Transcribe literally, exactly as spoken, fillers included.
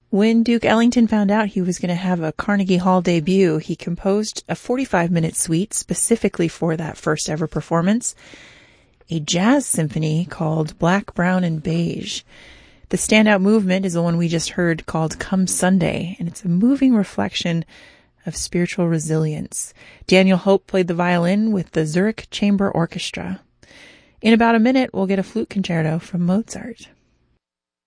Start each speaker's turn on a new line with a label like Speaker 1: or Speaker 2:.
Speaker 1: When Duke Ellington found out he was going to have a Carnegie Hall debut, he composed a forty-five minute suite specifically for that first ever performance, a jazz symphony called Black, Brown, and Beige. The standout movement is the one we just heard called Come Sunday, and it's a moving reflection of spiritual resilience. Daniel Hope played the violin with the Zurich Chamber Orchestra. In about a minute, we'll get a flute concerto from Mozart.